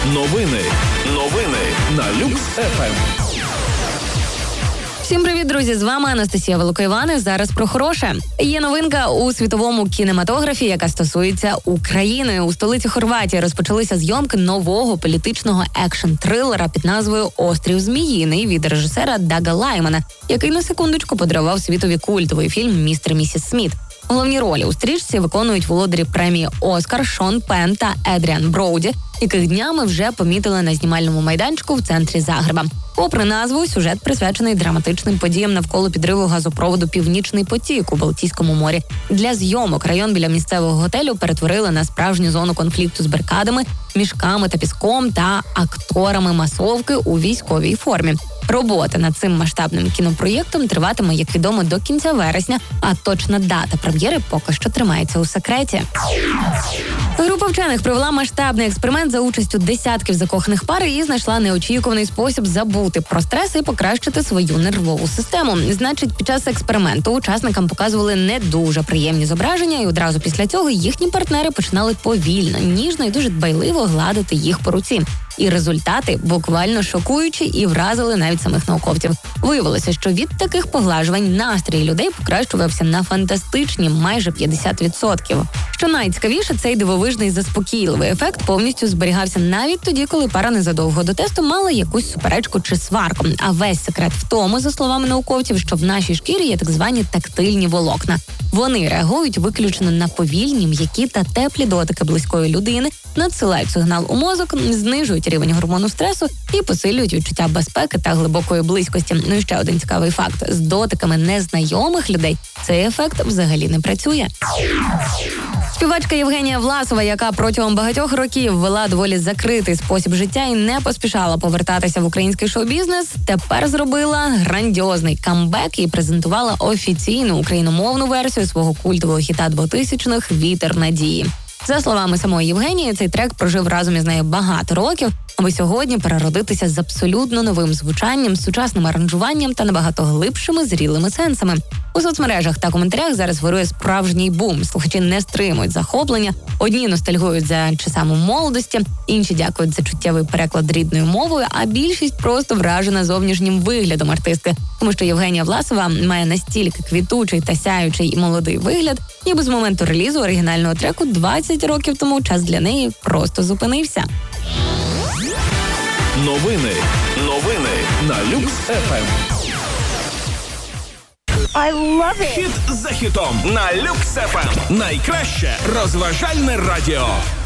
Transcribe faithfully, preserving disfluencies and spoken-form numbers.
Новини. Новини на Люкс еф ем. Всім привіт, друзі! З вами Анастасія Великоївани. Зараз про хороше. Є новинка у світовому кінематографі, яка стосується України. У столиці Хорватії розпочалися зйомки нового політичного екшн-трилера під назвою «Острів Зміїний» від режисера Дага Лаймана, який на секундочку подарував світові культовий фільм «Містер і місіс Сміт». Головні ролі у стрічці виконують володарі премії «Оскар» Шон Пенн та Едріан Броуді, яких днями вже помітили на знімальному майданчику в центрі Загреба. Попри назву, сюжет присвячений драматичним подіям навколо підриву газопроводу «Північний потік» у Балтійському морі. Для зйомок район біля місцевого готелю перетворили на справжню зону конфлікту з барикадами, мішками та піском та акторами масовки у військовій формі. Робота над цим масштабним кінопроєктом триватиме, як відомо, до кінця вересня, а точна дата прем'єри поки що тримається у секреті. Група вчених провела масштабний експеримент за участю десятків закоханих пар і знайшла неочікуваний спосіб забути про стрес і покращити свою нервову систему. Значить, під час експерименту учасникам показували не дуже приємні зображення, і одразу після цього їхні партнери починали повільно, ніжно і дуже дбайливо гладити їх по руці. І результати буквально шокуючі і вразили навіть самих науковців. Виявилося, що від таких поглажувань настрій людей покращувався на фантастичні майже п'ятдесят відсотків. Що найцікавіше, цей дивовижний заспокійливий ефект повністю зберігався навіть тоді, коли пара незадовго до тесту мала якусь суперечку чи сварку. А весь секрет в тому, за словами науковців, що в нашій шкірі є так звані тактильні волокна. Вони реагують виключно на повільні, м'які та теплі дотики близької людини, надсилають сигнал у мозок, знижують рівень гормону стресу і посилюють відчуття безпеки та глибокої близькості. Ну і ще один цікавий факт. З дотиками незнайомих людей цей ефект взагалі не працює. Співачка Євгенія Власова, яка протягом багатьох років вела доволі закритий спосіб життя і не поспішала повертатися в український шоу-бізнес, тепер зробила грандіозний камбек і презентувала офіційну україномовну версію свого культового хіта двотисячних «Вітер надії». За словами самої Євгенії, цей трек прожив разом із нею багато років, аби сьогодні переродитися з абсолютно новим звучанням, сучасним аранжуванням та набагато глибшими зрілими сенсами. У соцмережах та коментарях зараз вирує справжній бум. Слухачі не стримують захоплення. Одні ностальгують за часами молодості, інші дякують за чуттєвий переклад рідною мовою, а більшість просто вражена зовнішнім виглядом артистки. Тому що Євгенія Власова має настільки квітучий та сяючий і молодий вигляд, ніби з моменту релізу оригінального треку двадцять років тому час для неї просто зупинився. Новини. Новини на Люкс еф ем. I love it. Хіт за хітом на Люкс еф ем. Найкраще розважальне радіо.